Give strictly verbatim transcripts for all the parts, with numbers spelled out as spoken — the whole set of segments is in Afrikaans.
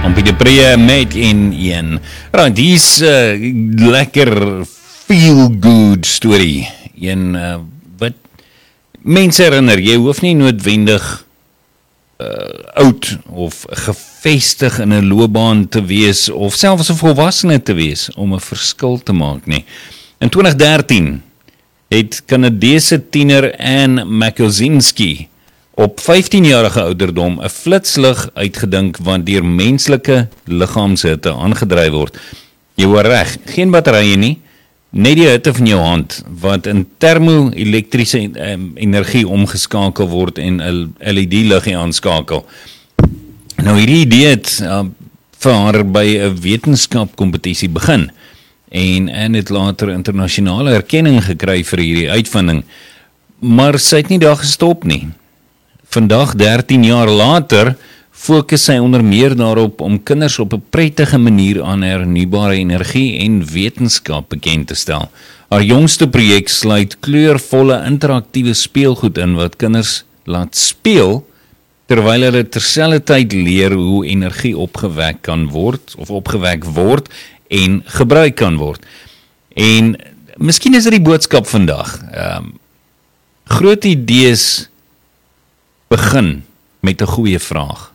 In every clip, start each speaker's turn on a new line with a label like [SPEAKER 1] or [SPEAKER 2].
[SPEAKER 1] Op die Pree met in een. Right, hier's 'n uh, lekker feel-good story. Een uh, wat mense herinner, jy hoef nie noodwendig uh, oud of gevestig in 'n loopbaan te wees of selfs 'n volwassene te wees om 'n verskil te maak nie. In twintig dertien het Kanadese tiener Anne Makosinski op vyftienjarige ouderdom 'n flitslig uitgedink wat deur menslike liggaamshitte aangedryf word. Jy hoor reg, geen batterye nie, net die hitte van jou hand wat in termo-elektriese energie omgeskakel word en 'n L E D-liggie aanskakel. Nou hierdie idee het uh, vir haar by 'n wetenskapkompetisie begin en en het later internasionale erkenning gekry vir hierdie uitvinding. Maar sy het nie daar gestop nie. Vandag, dertien jaar later, fokus sy onder meer daarop om kinders op 'n prettige manier aan hernubare energie en wetenskap bekend te stel. Haar jongste projek sluit kleurvolle interaktiewe speelgoed in wat kinders laat speel, terwyl hulle terselfdertyd leer hoe energie opgewek kan word, of opgewek word en gebruik kan word. En miskien is dit die boodskap vandag. Um, groot idees begin met 'n goeie vraag.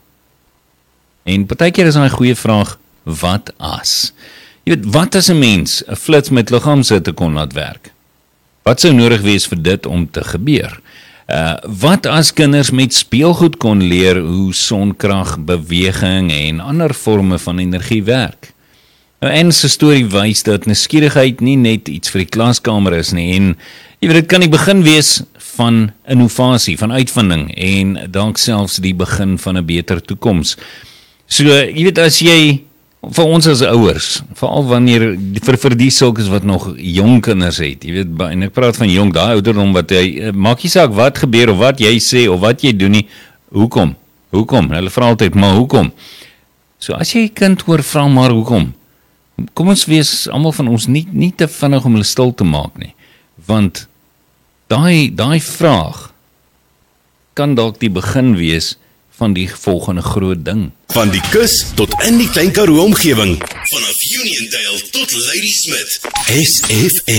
[SPEAKER 1] En partykeer is daai goeie vraag, wat as? Jy weet, wat as 'n mens 'n flits met liggaamshitte kon laat werk? Wat sou nodig wees vir dit om te gebeur? Uh, wat as kinders met speelgoed kon leer hoe sonkrag, beweging en ander vorme van energie werk? Nou, en sy storie wys dat nuuskierigheid nie net iets vir die klaskamer is nie, en jy weet, dit kan die begin wees van innovasie, van uitvinding, en dalk selfs die begin van 'n beter toekoms. So, jy weet, as jy, vir ons as ouers, veral wanneer, vir, vir die sulkes wat nog jong kinders het, jy weet, en ek praat van jong, daai ouderdom wat jy, maak nie saak wat gebeur, of wat jy sê, of wat jy doen nie, hoekom? Hoekom? Hulle vra altyd, maar hoekom? So, as jy kind hoor, vra maar hoekom? Kom ons wees, almal van ons, nie, nie te vinnig om hulle stil te maak nie, want daai, daai vraag kan dalk die begin wees van die volgende groot ding.
[SPEAKER 2] Van die kus tot in die Klein Karoo omgewing, vanaf Uniondale tot Ladysmith, S F M.